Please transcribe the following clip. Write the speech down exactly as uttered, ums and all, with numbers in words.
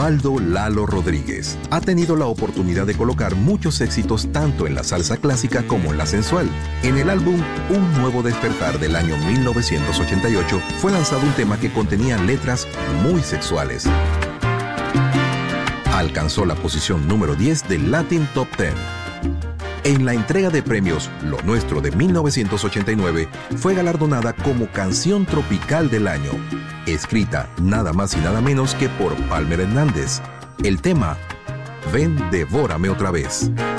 Osvaldo Lalo Rodríguez ha tenido la oportunidad de colocar muchos éxitos tanto en la salsa clásica como en la sensual. En el álbum Un Nuevo Despertar del año mil novecientos ochenta y ocho fue lanzado un tema que contenía letras muy sexuales. Alcanzó la posición número diez del Latin Top diez. En la entrega de premios Lo Nuestro de mil novecientos ochenta y nueve fue galardonada como Canción Tropical del Año, escrita nada más y nada menos que por Palmer Hernández. El tema, Ven, devórame otra vez.